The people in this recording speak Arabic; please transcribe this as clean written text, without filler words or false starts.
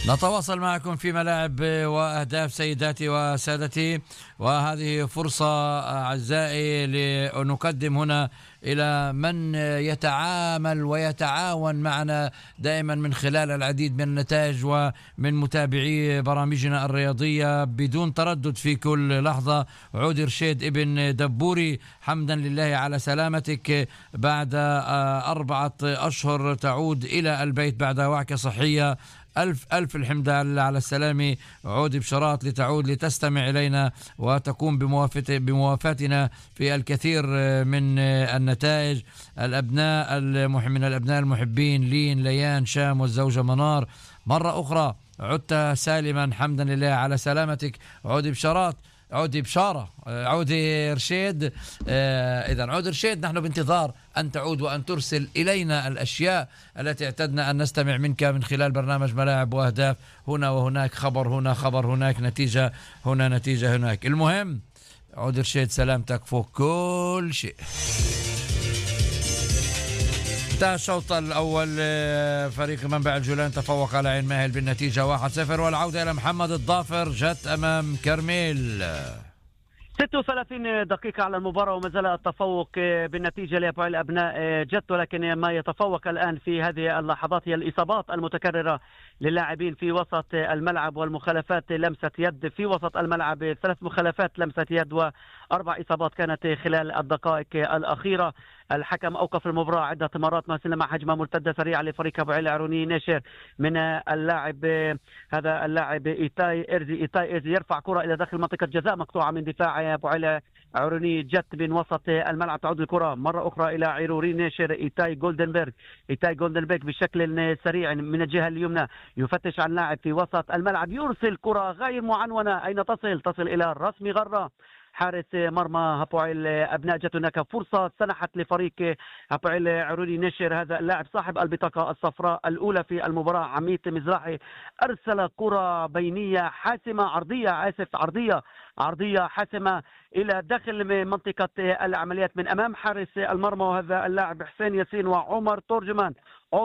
نتواصل معكم في ملاعب وأهداف سيداتي وسادتي، وهذه فرصة أعزائي لنقدم هنا إلى من يتعامل ويتعاون معنا دائما من خلال العديد من النتائج ومن متابعي برامجنا الرياضية بدون تردد في كل لحظة. عود رشيد ابن دبوري، حمدا لله على سلامتك بعد 4 أشهر تعود إلى البيت بعد وعكة صحية. ألف الحمد لله على السلامة. عود بشراط لتعود لتستمع إلينا وتقوم بموافاتنا في الكثير من النتائج. الأبناء من الأبناء المحبين لين ليان شام والزوجة منار، مرة أخرى عدت سالما حمدا لله على سلامتك. عودي بشارات، عودي بشارة، عودي رشيد. إذن عود رشيد، نحن بانتظار أن تعود وأن ترسل إلينا الأشياء التي اعتدنا أن نستمع منك من خلال برنامج ملاعب وأهداف. هنا وهناك خبر، هنا خبر هناك، نتيجة هنا نتيجة هناك. المهم عود رشيد سلامتك فوق كل شيء. انتهى الشوط الأول، فريق منبع الجولان تفوق على عين ماهل بالنتيجة 1-0، والعودة إلى محمد الضافر جت أمام كرميل. 36 دقيقة على المباراة وما زال التفوق بالنتيجة لأبناء الأبناء جت، ولكن ما يتفوق الآن في هذه اللحظات هي الإصابات المتكررة للاعبين في وسط الملعب والمخالفات لمسة يد في وسط الملعب. 3 مخالفات لمسة يد و4 إصابات كانت خلال الدقائق الأخيرة. الحكم أوقف المباراة عدة مرات ما سلم هجمة مرتدة سريعة لفريق أبو علي عروني ناشر من اللاعب هذا اللاعب إيتاي إيرزي يرفع كرة إلى داخل منطقة جزاء مقطوعة من دفاع أبو علي عروني. جت من وسط الملعب، تعود الكرة مرة أخرى إلى عروري ناشر. إيتاي جولدنبرغ بشكل سريع من الجهة اليمنى يفتش عن لاعب في وسط الملعب، يرسل كرة غير معنونة. أين تصل إلى رسمي غرة حارس مرمى هابوعيل أبناء. جت هناك فرصة سنحت لفريق هابوعيل عروني نشر. هذا اللاعب صاحب البطاقة الصفراء الأولى في المباراة عميد مزراحي أرسل كرة بينية حاسمة، عرضية حاسمة إلى داخل منطقة العمليات من أمام حارس المرمى، وهذا اللاعب حسين ياسين وعمر ترجمان.